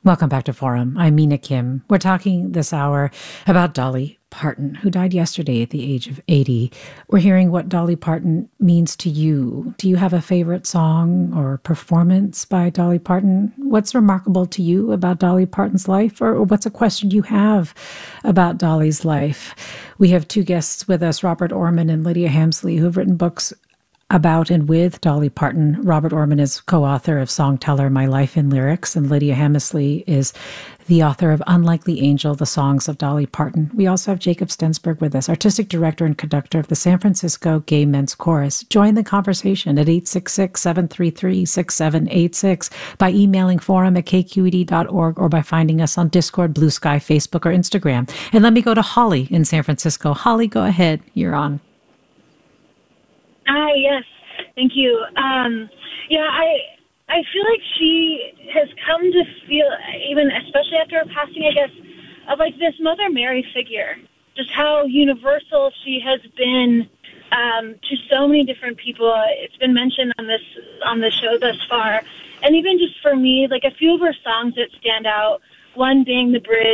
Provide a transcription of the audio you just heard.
Welcome back to Forum. I'm Mina Kim. We're talking this hour about Dolly Parton, who died yesterday at the age of 80. We're hearing what Dolly Parton means to you. Do you have a favorite song or performance by Dolly Parton? What's remarkable to you about Dolly Parton's life, or what's a question you have about Dolly's life? We have two guests with us, Robert Orman and Lydia Hamsley, who have written books about and with Dolly Parton. Robert Orman is co-author of Songteller, My Life in Lyrics, and Lydia Hammersley is the author of Unlikely Angel, The Songs of Dolly Parton. We also have Jacob Stensberg with us, artistic director and conductor of the San Francisco Gay Men's Chorus. Join the conversation at 866-733-6786 by emailing forum@kqed.org or by finding us on Discord, Blue Sky, Facebook, or Instagram. And let me go to Holly in San Francisco. Holly, go ahead. You're on. Hi, yes. Thank you. I feel like she has come to feel, even especially after her passing, I guess, of like this Mother Mary figure, just how universal she has been to so many different people. It's been mentioned on the show thus far. And even just for me, like a few of her songs that stand out, one being The Bridge,